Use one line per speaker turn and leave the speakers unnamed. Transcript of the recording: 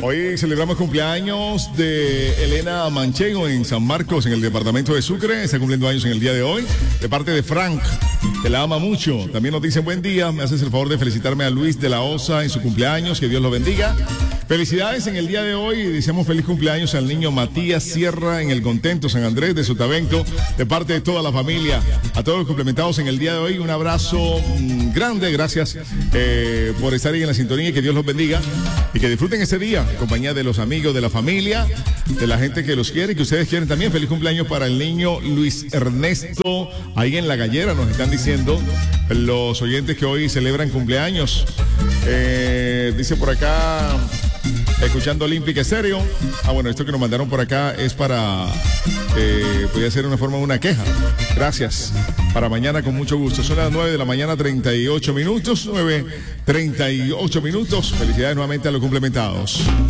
Hoy celebramos cumpleaños de Elena Manchego en San Marcos, en el departamento de Sucre. Está cumpliendo años en el día de hoy. De parte de Frank, que la ama mucho. También nos dice buen día. Me haces el favor de felicitarme a Luis de la Osa en su cumpleaños. Que Dios lo bendiga. Felicidades en el día de hoy. Deseamos feliz cumpleaños al niño Matías Sierra en el Contento San Andrés de Sotavento. De parte de toda la familia. A todos los complementados en el día de hoy. Un abrazo grande. Gracias por estar ahí en la sintonía y que Dios los bendiga. Y que disfruten ese día en compañía de los amigos, de la familia, de la gente que los quiere y que ustedes quieren también. Feliz cumpleaños para el niño Luis Ernesto, ahí en La Gallera, nos están diciendo los oyentes que hoy celebran cumpleaños. Dice por acá, escuchando Olímpica Estéreo. Bueno, esto que nos mandaron por acá es para, podría ser una forma de una queja. Gracias. Para mañana con mucho gusto. Son las 9 de la mañana, 38 minutos. 9:38 minutos. Felicidades nuevamente a los complementados.